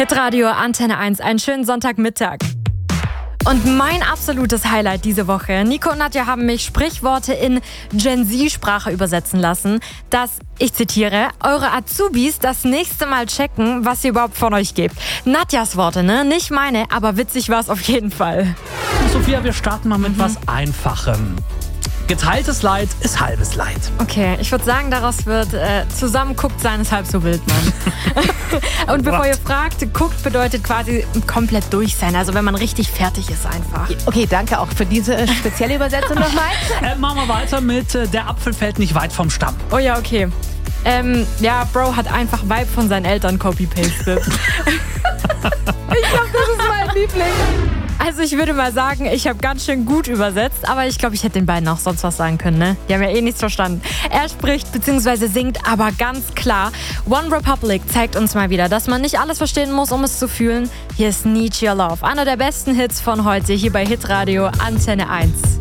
Hitradio Antenne 1, einen schönen Sonntagmittag. Und mein absolutes Highlight diese Woche. Nico und Nadja haben mich Sprichworte in Gen Z-Sprache übersetzen lassen, dass, ich zitiere, eure Azubis das nächste Mal checken, was ihr überhaupt von euch gebt. Nadjas Worte, ne? Nicht meine, aber witzig war es auf jeden Fall. Sophia, wir starten mal mit was Einfachem. Geteiltes Leid ist halbes Leid. Okay, ich würde sagen, daraus wird zusammen guckt sein ist halb so wild, Mann. Und bevor ihr fragt, guckt bedeutet quasi komplett durch sein. Also wenn man richtig fertig ist einfach. Okay, danke auch für diese spezielle Übersetzung nochmal. Machen wir weiter mit der Apfel fällt nicht weit vom Stamm. Oh ja, okay. Ja, Bro hat einfach Vibe von seinen Eltern copy-pasted. Ich glaube, das ist mein Liebling. Also ich würde mal sagen, ich habe ganz schön gut übersetzt, aber ich glaube, ich hätte den beiden auch sonst was sagen können, ne? Die haben ja eh nichts verstanden. Er spricht bzw. singt aber ganz klar. One Republic zeigt uns mal wieder, dass man nicht alles verstehen muss, um es zu fühlen. Hier ist Need Your Love, einer der besten Hits von heute, hier bei Hitradio Antenne 1.